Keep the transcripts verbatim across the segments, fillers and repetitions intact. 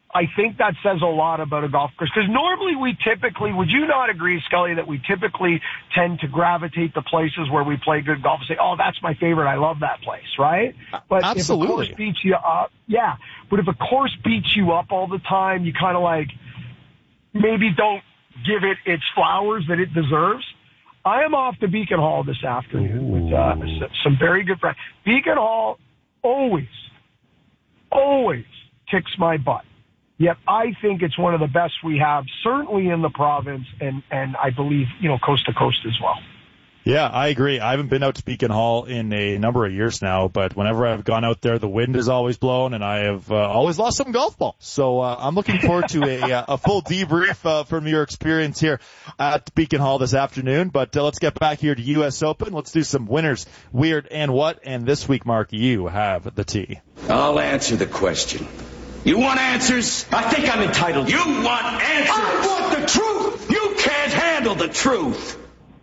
I think that says a lot about a golf course. Because normally we typically, would you not agree, Scully, that we typically tend to gravitate to places where we play good golf and say, oh, that's my favorite, I love that place, right? But Absolutely. if a course beats you up, yeah. But if a course beats you up all the time, you kind of like maybe don't give it its flowers that it deserves. I am off to Beacon Hall this afternoon Ooh. with uh, some very good friends. Beacon Hall always, always kicks my butt. Yet I think it's one of the best we have, certainly in the province, and, and I believe, you know, coast to coast as well. Yeah, I agree. I haven't been out to Beacon Hall in a number of years now, but whenever I've gone out there, the wind is always blown, and I have uh, always lost some golf balls. So uh, I'm looking forward to a, uh, a full debrief uh, from your experience here at Beacon Hall this afternoon. But uh, let's get back here to U S Open. Let's do some winners, weird, and what. And this week, Mark, you have the tee. I'll answer the question. You want answers? I think I'm entitled. You want answers? I want the truth. You can't handle the truth.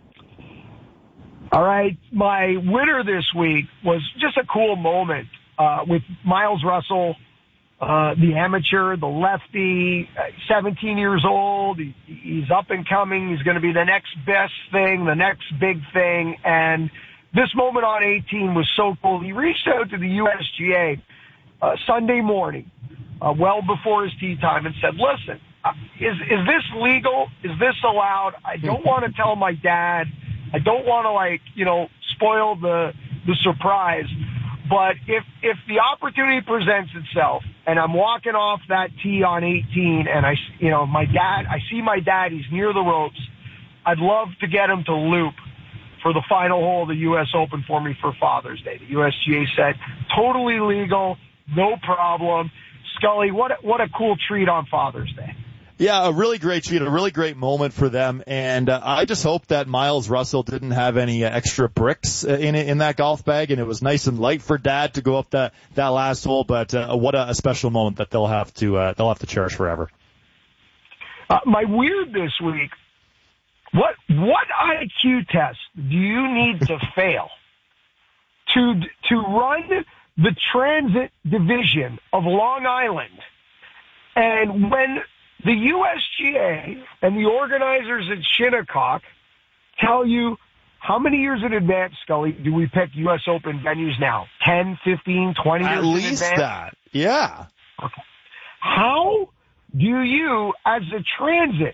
All right, my winner this week was just a cool moment uh, with Miles Russell, uh, the amateur, the lefty, uh, seventeen years old. He, he's up and coming. He's going to be the next best thing, the next big thing. And this moment on eighteen was so cool. He reached out to the U S G A uh, Sunday morning, uh, well before his tee time, and said, listen, uh, is, is this legal? Is this allowed? I don't want to tell my dad. I don't want to, like, you know, spoil the the surprise. But if if the opportunity presents itself and I'm walking off that tee on eighteen and I, you know, my dad, I see my dad, he's near the ropes, I'd love to get him to loop for the final hole of the U S Open for me for Father's Day. The U S G A said, totally legal, no problem. Scully, what a, what a cool treat on Father's Day. Yeah, a really great treat, a really great moment for them, and uh, I just hope that Miles Russell didn't have any uh, extra bricks uh, in in that golf bag, and it was nice and light for Dad to go up that that last hole. But uh, what a, a special moment that they'll have to uh, they'll have to cherish forever. Uh, my weird this week: what what I Q test do you need to fail to to run the transit division of Long Island? And when the U S G A and the organizers at Shinnecock tell you how many years in advance, Scully, do we pick U S Open venues now? ten, fifteen, twenty years in advance? At least that. Yeah. Okay. How do you, as a transit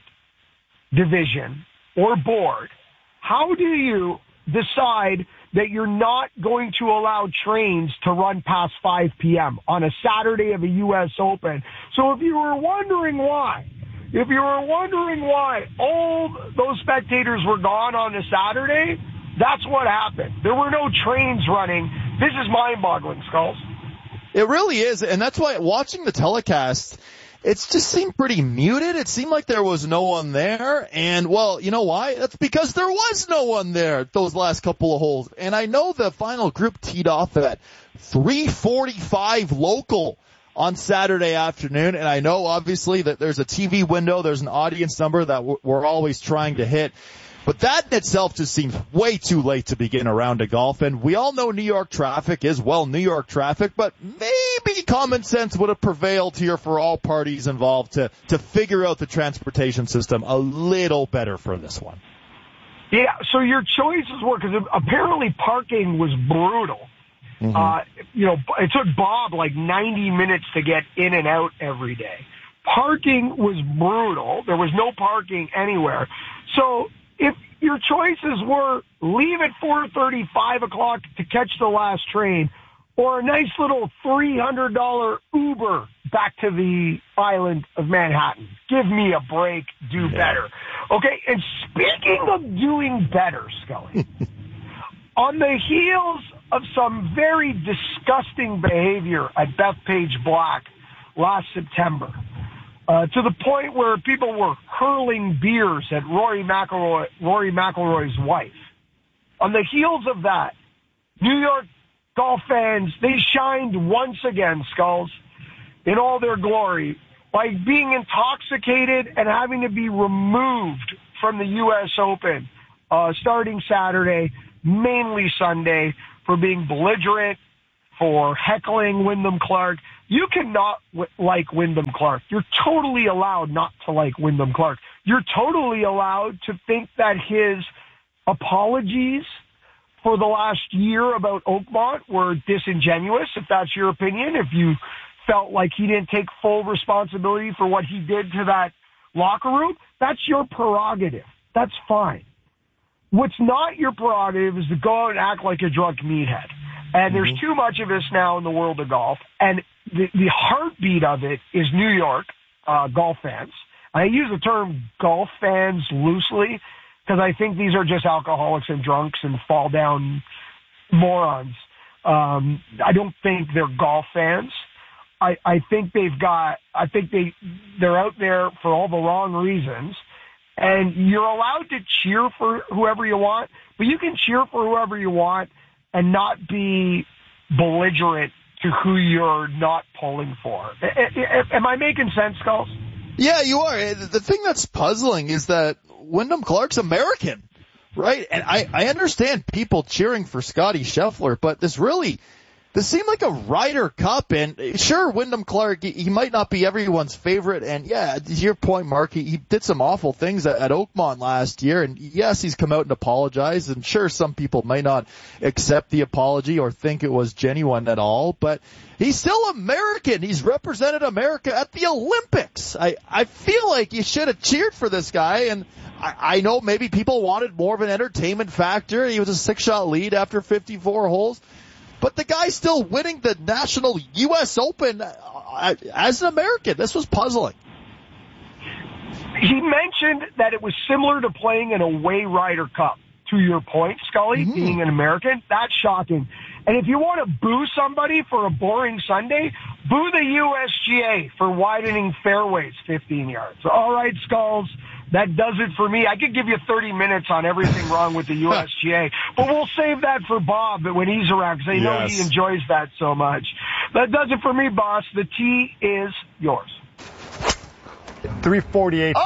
division or board, how do you decide that you're not going to allow trains to run past five p.m. on a Saturday of a U S Open? So if you were wondering why, if you were wondering why all those spectators were gone on a Saturday, that's what happened. There were no trains running. This is mind-boggling, Skulls. It really is, and that's why watching the telecast, it just seemed pretty muted. It seemed like there was no one there. And, well, you know why? That's because there was no one there those last couple of holes. And I know the final group teed off at three forty-five local on Saturday afternoon. And I know, obviously, that there's a T V window, there's an audience number that we're always trying to hit. But that in itself just seems way too late to begin a round of golf. And we all know New York traffic is, well, New York traffic, but maybe common sense would have prevailed here for all parties involved to, to figure out the transportation system a little better for this one. Yeah, so your choices were, because apparently parking was brutal. Mm-hmm. Uh, you know, it took Bob like ninety minutes to get in and out every day. Parking was brutal. There was no parking anywhere. So if your choices were leave at four thirty, five o'clock to catch the last train, or a nice little three hundred dollars Uber back to the island of Manhattan, give me a break, do yeah. better. Okay, and speaking of doing better, Scully, on the heels of some very disgusting behavior at Bethpage Black last September, Uh, to the point where people were hurling beers at Rory McIlroy, Rory McIlroy's wife. On the heels of that, New York golf fans, they shined once again, Skulls, in all their glory by being intoxicated and having to be removed from the U S Open uh, starting Saturday, mainly Sunday, for being belligerent, for heckling Wyndham Clark. You cannot w- like Wyndham Clark. You're totally allowed not to like Wyndham Clark. You're totally allowed to think that his apologies for the last year about Oakmont were disingenuous, if that's your opinion. If you felt like he didn't take full responsibility for what he did to that locker room, that's your prerogative. That's fine. What's not your prerogative is to go out and act like a drunk meathead. And mm-hmm. there's too much of this now in the world of golf. And the, the heartbeat of it is New York uh, golf fans. I use the term golf fans loosely because I think these are just alcoholics and drunks and fall down morons. Um, I don't think they're golf fans. I, I think they've got, I think they, they're out there for all the wrong reasons. And you're allowed to cheer for whoever you want, but you can cheer for whoever you want and not be belligerent to who you're not pulling for. Am I making sense, Skulls? Yeah, you are. The thing that's puzzling is that Wyndham Clark's American, right? And I, I understand people cheering for Scotty Scheffler, but this really, this seemed like a Ryder Cup, and sure, Wyndham Clark, he, he might not be everyone's favorite, and yeah, to your point, Mark, he, he did some awful things at, at Oakmont last year, and yes, he's come out and apologized, and sure, some people might not accept the apology or think it was genuine at all, but he's still American. He's represented America at the Olympics. I, I feel like you should have cheered for this guy, and I, I know maybe people wanted more of an entertainment factor. He was a six-shot lead after fifty-four holes. But the guy's still winning the national U S Open as an American. This was puzzling. He mentioned that it was similar to playing an away Ryder Cup. To your point, Scully, mm-hmm. being an American, that's shocking. And if you want to boo somebody for a boring Sunday, boo the U S G A for widening fairways fifteen yards. All right, Skulls, that does it for me. I could give you thirty minutes on everything wrong with the U S G A, but we'll save that for Bob when he's around because I know yes. he enjoys that so much. That does it for me, boss. The tee is yours. three forty-eight.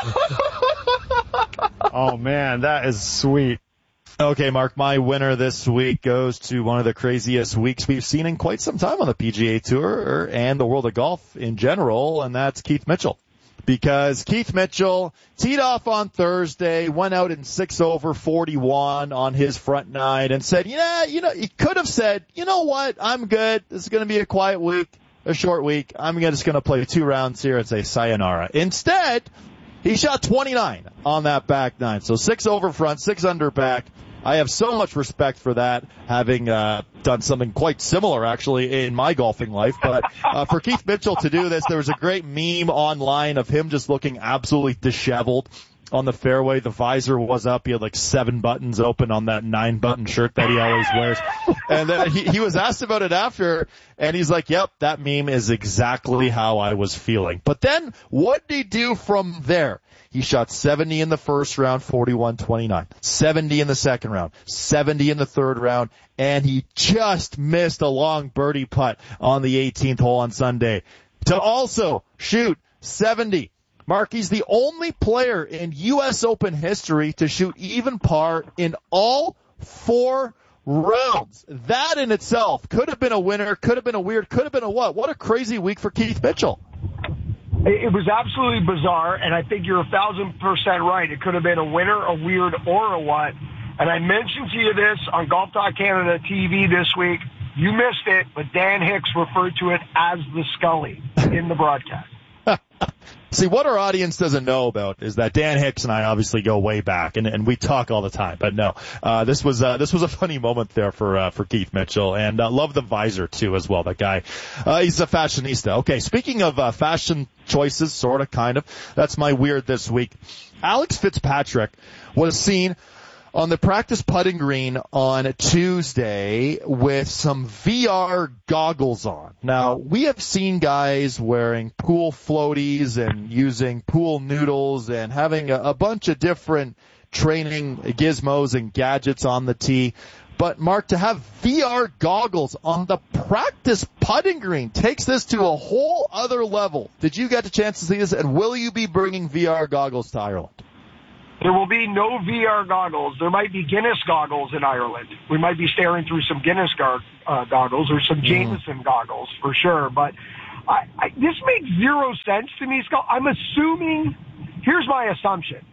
Oh, man, that is sweet. Okay, Mark, my winner this week goes to one of the craziest weeks we've seen in quite some time on the P G A Tour and the world of golf in general, and that's Keith Mitchell. Because Keith Mitchell teed off on Thursday, went out in six over forty-one on his front nine and said, yeah, you know, he could have said, you know what, I'm good. This is going to be a quiet week, a short week. I'm just going to play two rounds here and say sayonara. Instead, he shot twenty-nine on that back nine. So six over front, six under back. I have so much respect for that, having uh done something quite similar, actually, in my golfing life. But uh for Keith Mitchell to do this, there was a great meme online of him just looking absolutely disheveled on the fairway. The visor was up. He had like seven buttons open on that nine-button shirt that he always wears. And then he, he was asked about it after, and he's like, yep, that meme is exactly how I was feeling. But then what did he do from there? He shot seventy in the first round, forty-one twenty-nine. seventy in the second round, seventy in the third round, and he just missed a long birdie putt on the eighteenth hole on Sunday to also shoot seventy. Mark, he's the only player in U S Open history to shoot even par in all four rounds. That in itself could have been a winner, could have been a weird, could have been a what? What a crazy week for Keith Mitchell. It was absolutely bizarre, and I think you're a thousand percent right. It could have been a winner, a weird, or a what. And I mentioned to you this on Golf Talk Canada T V this week. You missed it, but Dan Hicks referred to it as the Scully in the broadcast. See, what our audience doesn't know about is that Dan Hicks and I obviously go way back, and, and we talk all the time. But no, uh, this was uh, this was a funny moment there for uh, for Keith Mitchell, and uh, love the visor too as well. That guy, uh, he's a fashionista. Okay, speaking of uh, fashion choices, sort of, kind of. That's my weird this week. Alex Fitzpatrick was seen on the practice putting green on Tuesday with some V R goggles on. Now, we have seen guys wearing pool floaties and using pool noodles and having a, a bunch of different training gizmos and gadgets on the tee. But, Mark, to have V R goggles on the practice putting green takes this to a whole other level. Did you get a chance to see this, and will you be bringing V R goggles to Ireland? There will be no V R goggles. There might be Guinness goggles in Ireland. We might be staring through some Guinness gar- uh, goggles or some Jameson mm. goggles for sure. But I, I, this makes zero sense to me, Scott. I'm assuming, here's my assumption.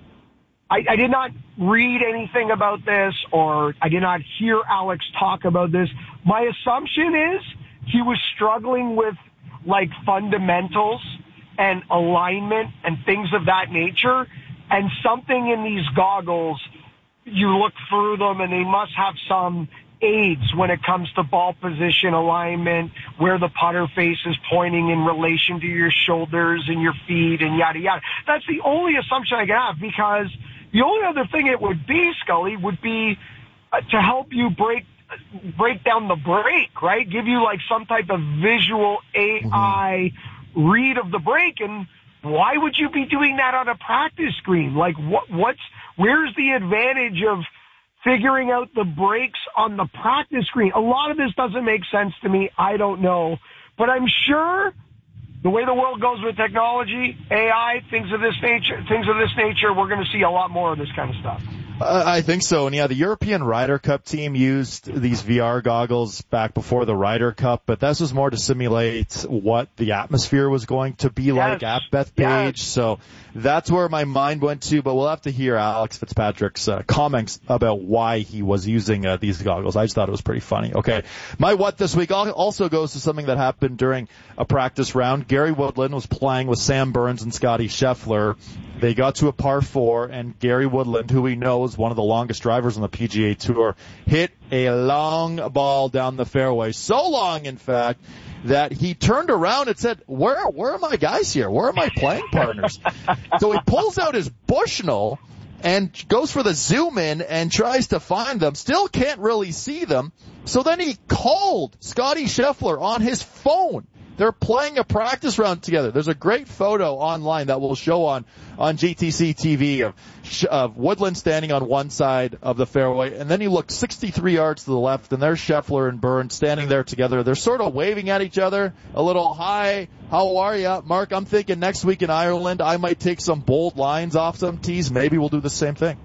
I, I did not read anything about this, or I did not hear Alex talk about this. My assumption is he was struggling with, like, fundamentals and alignment and things of that nature, and something in these goggles, you look through them and they must have some aids when it comes to ball position alignment, where the putter face is pointing in relation to your shoulders and your feet and yada yada. That's the only assumption I can have, because the only other thing it would be, Scully, would be uh, to help you break break down the break, right? Give you like some type of visual A I mm-hmm. read of the break. And why would you be doing that on a practice screen? Like, what? What's where's the advantage of figuring out the breaks on the practice screen? A lot of this doesn't make sense to me. I don't know, but I'm sure the way the world goes with technology, A I, things of this nature, things of this nature, we're going to see a lot more of this kind of stuff. Uh, I think so. And yeah, the European Ryder Cup team used these V R goggles back before the Ryder Cup, but this was more to simulate what the atmosphere was going to be yes. like at Bethpage. Yes. So that's where my mind went to, but we'll have to hear Alex Fitzpatrick's uh, comments about why he was using uh, these goggles. I just thought it was pretty funny. Okay. My what this week also goes to something that happened during a practice round. Gary Woodland was playing with Sam Burns and Scotty Scheffler. They got to a par four, and Gary Woodland, who we know is one of the longest drivers on the P G A Tour, hit a long ball down the fairway. So long, in fact, that he turned around and said, where, where are my guys here? Where are my playing partners? So he pulls out his Bushnell and goes for the zoom in and tries to find them. Still can't really see them. So then he called Scotty Scheffler on his phone. They're playing a practice round together. There's a great photo online that will show on, on G T C T V of, of Woodland standing on one side of the fairway, and then you look sixty-three yards to the left, and there's Scheffler and Burns standing there together. They're sort of waving at each other, a little, hi, how are you? Mark, I'm thinking next week in Ireland, I might take some bold lines off some tees. Maybe we'll do the same thing.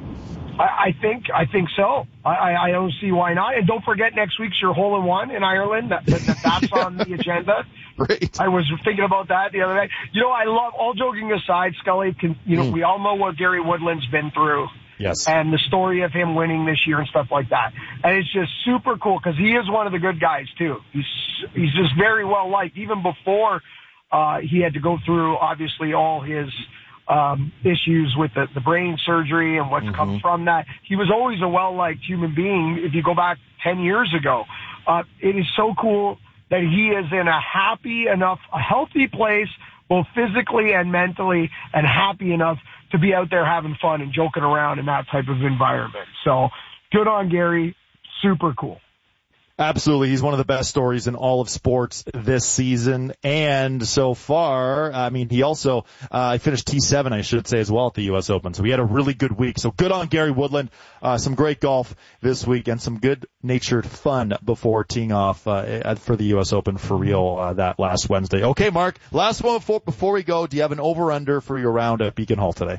I think I think so. I, I don't see why not. And don't forget, next week's your hole in one in Ireland. That, that, that's on the agenda. Great. I was thinking about that the other day. You know, I love, all joking aside, Scully, can, you know, mm. we all know what Gary Woodland's been through. Yes. And the story of him winning this year and stuff like that. And it's just super cool because he is one of the good guys, too. He's, he's just very well liked. Even before uh, he had to go through, obviously, all his Um, issues with the, the brain surgery and what's mm-hmm. come from that. He was always a well-liked human being if you go back ten years ago. Uh, it is so cool that he is in a happy enough, a healthy place, both physically and mentally, and happy enough to be out there having fun and joking around in that type of environment. So good on Gary. Super cool. Absolutely. He's one of the best stories in all of sports this season. And so far, I mean, he also, uh, finished T seven, I should say, as well at the U S Open. So he had a really good week. So good on Gary Woodland. Uh, some great golf this week and some good natured fun before teeing off, uh, for the U S Open for real, uh, that last Wednesday. Okay, Mark, last one before, before we go. Do you have an over-under for your round at Beacon Hall today?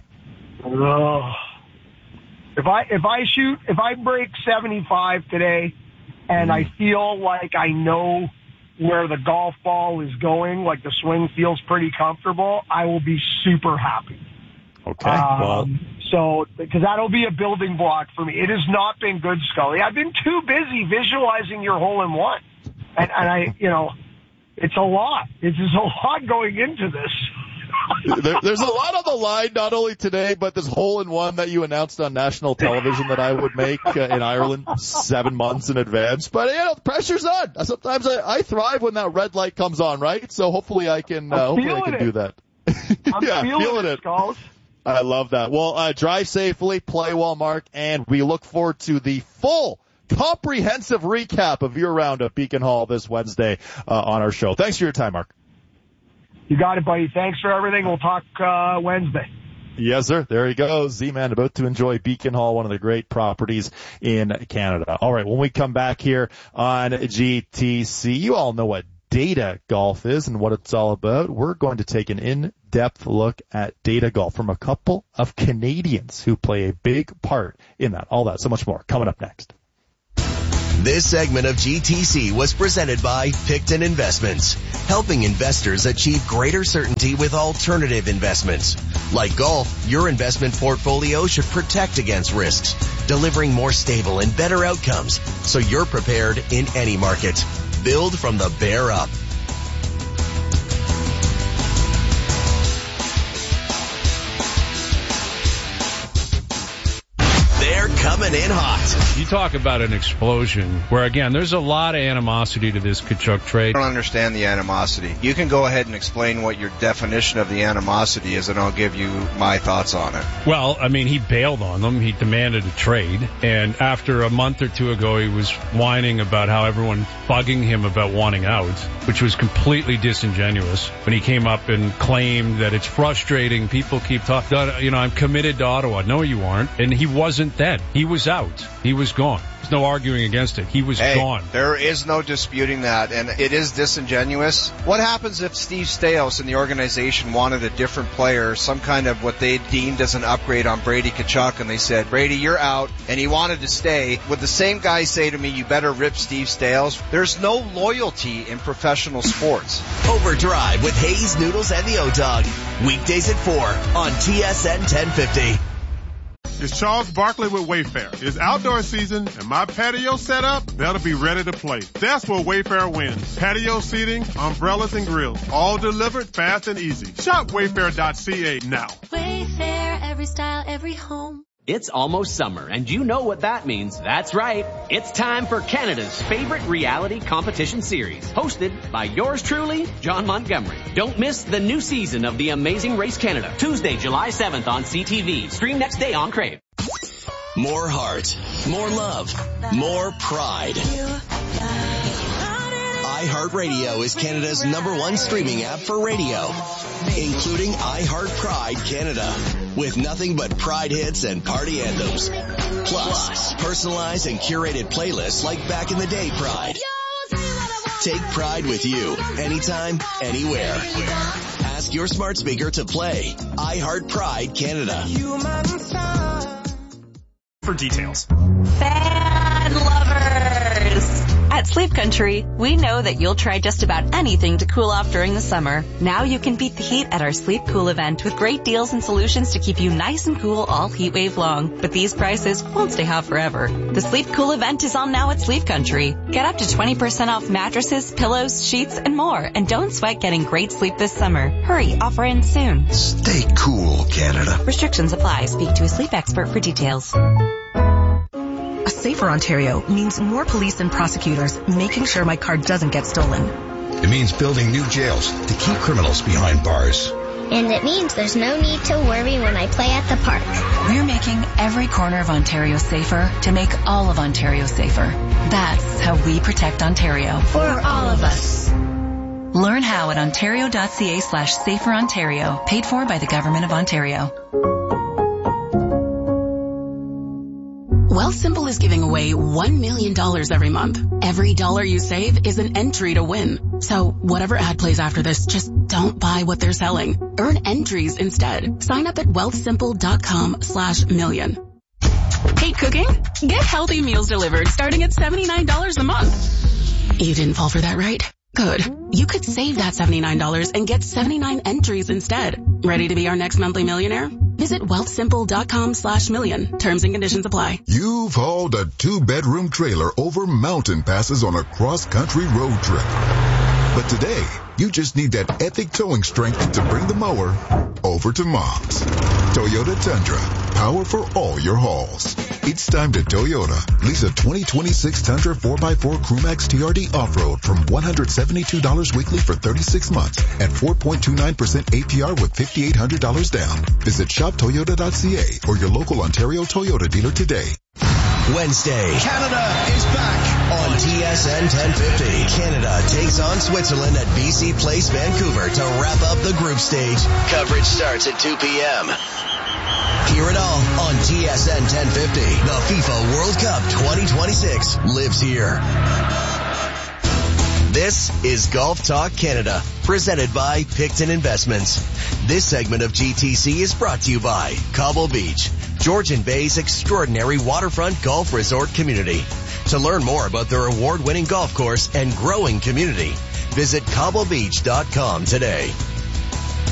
Oh. If I, if I shoot, if I break seventy-five today, and I feel like I know where the golf ball is going, like the swing feels pretty comfortable, I will be super happy. Okay. Um, well. So, because that'll be a building block for me. It has not been good, Scully. I've been too busy visualizing your hole in one. And, and I, you know, it's a lot. It's just a lot going into this. There, there's a lot on the line, not only today, but this hole in one that you announced on national television that I would make uh, in Ireland seven months in advance. But, you know, the pressure's on. Sometimes I, I thrive when that red light comes on, right? So hopefully I can, uh, hopefully I can it. do that. I'm yeah, feeling, feeling it, Skulls. I love that. Well, uh, drive safely, play well, Mark, and we look forward to the full comprehensive recap of your round at Beacon Hall this Wednesday uh, on our show. Thanks for your time, Mark. You got it, buddy. Thanks for everything. We'll talk uh, Wednesday. Yes, sir. There he goes. Z-Man about to enjoy Beacon Hall, one of the great properties in Canada. All right, when we come back here on G T C, you all know what Data Golf is and what it's all about. We're going to take an in-depth look at Data Golf from a couple of Canadians who play a big part in that. All that, so much more, coming up next. This segment of G T C was presented by Picton Investments, helping investors achieve greater certainty with alternative investments. Like golf, your investment portfolio should protect against risks, delivering more stable and better outcomes so you're prepared in any market. Build from the bear up. They're coming in hot. You talk about an explosion where, again, there's a lot of animosity to this Tkachuk trade. I don't understand the animosity. You can go ahead and explain what your definition of the animosity is, and I'll give you my thoughts on it. Well, I mean, he bailed on them. He demanded a trade. And after a month or two ago, he was whining about how everyone bugging him about wanting out, which was completely disingenuous when he came up and claimed that it's frustrating. People keep talking, you know, I'm committed to Ottawa. No, you aren't. And he wasn't dead. He was out. He was gone. There's no arguing against it. He was hey, gone. There is no disputing that, and it is disingenuous. What happens if Steve Staios and the organization wanted a different player, some kind of what they deemed as an upgrade on Brady Tkachuk, and they said, Brady, you're out, and he wanted to stay? Would the same guy say to me, you better rip Steve Staios? There's no loyalty in professional sports. Overdrive with Hayes, Noodles, and the O-Dog. Weekdays at four on T S N ten fifty. It's Charles Barkley with Wayfair. It's outdoor season, and my patio set up, that'll be ready to play. That's where Wayfair wins. Patio seating, umbrellas, and grills. All delivered fast and easy. Shop wayfair dot c a now. Wayfair, every style, every home. It's almost summer, and you know what that means. That's right. It's time for Canada's favorite reality competition series, hosted by yours truly, John Montgomery. Don't miss the new season of The Amazing Race Canada, Tuesday, July seventh on C T V. Stream next day on Crave. More heart, more love, more pride. iHeartRadio is Canada's number one streaming app for radio, including iHeart Pride Canada, with nothing but Pride hits and party anthems. Plus, personalized and curated playlists like Back in the Day Pride. Take Pride with you, anytime, anywhere. Ask your smart speaker to play iHeart Pride Canada. For details. Fan lovers! At Sleep Country, we know that you'll try just about anything to cool off during the summer. Now you can beat the heat at our Sleep Cool event with great deals and solutions to keep you nice and cool all heat wave long. But these prices won't stay hot forever. The Sleep Cool event is on now at Sleep Country. Get up to twenty percent off mattresses, pillows, sheets, and more. And don't sweat getting great sleep this summer. Hurry, offer ends soon. Stay cool, Canada. Restrictions apply. Speak to a sleep expert for details. A safer Ontario means more police and prosecutors making sure my car doesn't get stolen. It means building new jails to keep criminals behind bars. And it means there's no need to worry when I play at the park. We're making every corner of Ontario safer to make all of Ontario safer. That's how we protect Ontario. For all of us. Learn how at ontario.ca slash safer Ontario. Paid for by the Government of Ontario. Wealthsimple is giving away one million dollars every month. Every dollar you save is an entry to win. So whatever ad plays after this, just don't buy what they're selling. Earn entries instead. Sign up at wealthsimple.com slash million. Hate cooking? Get healthy meals delivered starting at seventy-nine dollars a month. You didn't fall for that, right? Good. You could save that seventy-nine dollars and get seventy-nine entries instead. Ready to be our next monthly millionaire? Visit wealthsimple.com slash million. Terms and conditions apply. You've hauled a two-bedroom trailer over mountain passes on a cross-country road trip. But today, you just need that epic towing strength to bring the mower over to Mom's. Toyota Tundra. Power for all your hauls. It's time to Toyota. Lease a twenty twenty-six Tundra four by four Crewmax T R D Off-Road from one hundred seventy-two dollars weekly for thirty-six months at four point two nine percent A P R with five thousand eight hundred dollars down. Visit shop toyota dot c a or your local Ontario Toyota dealer today. Wednesday, Canada is back on T S N ten fifty. Canada takes on Switzerland at B C Place, Vancouver to wrap up the group stage. Coverage starts at two p.m. Hear it all on T S N ten fifty. The FIFA World Cup twenty twenty-six lives here. This is Golf Talk Canada, presented by Picton Investments. This segment of G T C is brought to you by Cobble Beach, Georgian Bay's extraordinary waterfront golf resort community. To learn more about their award-winning golf course and growing community, visit cobble beach dot com today.